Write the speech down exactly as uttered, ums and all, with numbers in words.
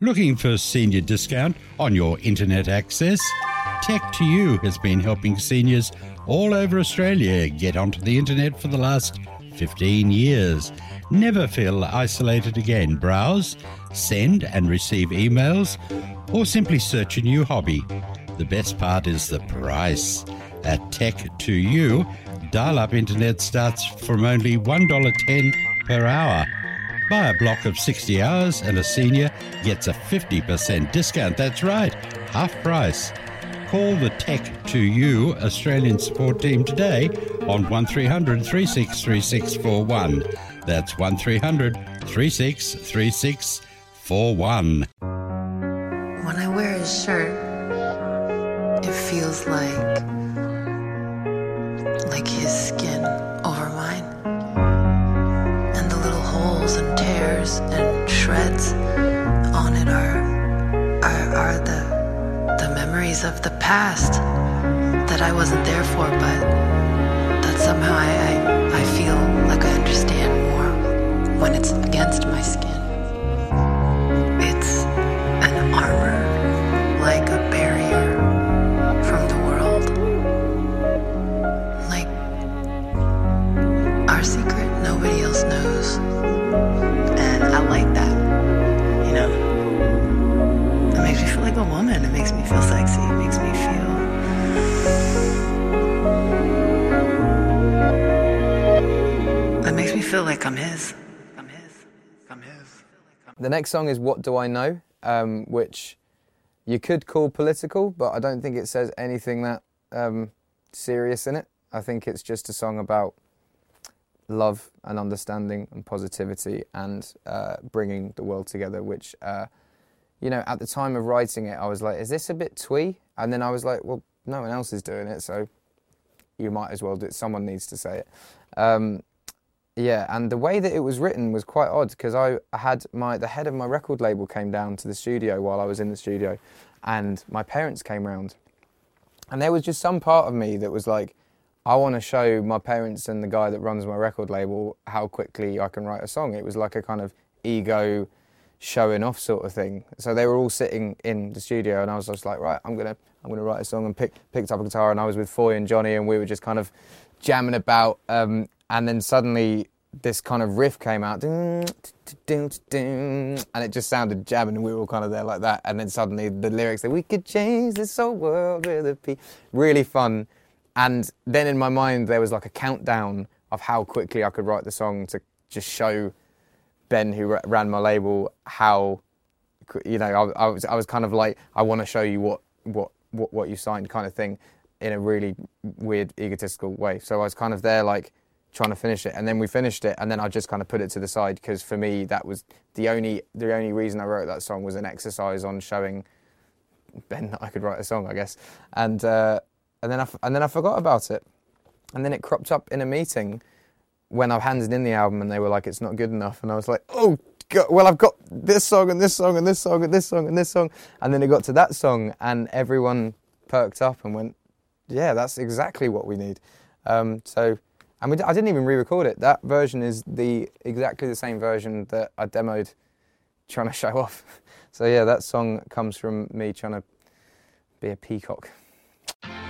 Looking for senior discount on your internet access? Tech to You has been helping seniors all over Australia get onto the internet for the last fifteen years. Never feel isolated again. Browse, send and receive emails, or simply search a new hobby. The best part is the price. At Tech to You, dial-up internet starts from only one dollar ten per hour. Buy a block of sixty hours and a senior gets a fifty percent discount. That's right, half price. Call the Tech to You Australian support team today on one three hundred, three six three six four one. That's one three hundred, three six three six four one. When I wear his shirt, it feels like like his skin over mine. And the little holes and tears and shreds on it are are, are the the memories of the past that I wasn't there for, but that somehow I, I, I feel like I understand more when it's against my skin. It's an armor, like a barrier from the world. Like our secret nobody else knows. And I like that, you know? It makes me feel like a woman. It makes me feel sexy. It makes me feel... It makes me feel like I'm his. I'm his. I'm his. The next song is What Do I Know, um, which you could call political, but I don't think it says anything that um, serious in it. I think it's just a song about love and understanding and positivity and uh, bringing the world together, which... Uh, You know, at the time of writing it, I was like, is this a bit twee? And then I was like, well, no one else is doing it, so you might as well do it. Someone needs to say it. Um, yeah, and the way that it was written was quite odd, because I had my, the head of my record label came down to the studio while I was in the studio, and my parents came round. And there was just some part of me that was like, I want to show my parents and the guy that runs my record label how quickly I can write a song. It was like a kind of ego... showing off sort of thing. So they were all sitting in the studio and I was just like, right, I'm gonna I'm gonna write a song, and pick, picked up a guitar, and I was with Foy and Johnny, and we were just kind of jamming about, um, and then suddenly this kind of riff came out, and it just sounded jamming, and we were all kind of there like that, and then suddenly the lyrics that we could change this whole world with a P, really fun. And then in my mind there was like a countdown of how quickly I could write the song to just show Ben, who ran my label, how, you know, I, I was I was kind of like, I want to show you what, what what what you signed, kind of thing, in a really weird, egotistical way. So I was kind of there, like, trying to finish it, and then we finished it, and then I just kind of put it to the side, because for me that was the only the only reason I wrote that song was an exercise on showing Ben that I could write a song, I guess, and uh, and then I and then I forgot about it, and then it cropped up in a meeting when I handed in the album, and they were like, it's not good enough. And I was like, oh, God, well, I've got this song and this song and this song and this song and this song. And then it got to that song, and everyone perked up and went, yeah, that's exactly what we need. Um, so, and we, I didn't even re-record it. That version is the exactly the same version that I demoed trying to show off. So yeah, that song comes from me trying to be a peacock.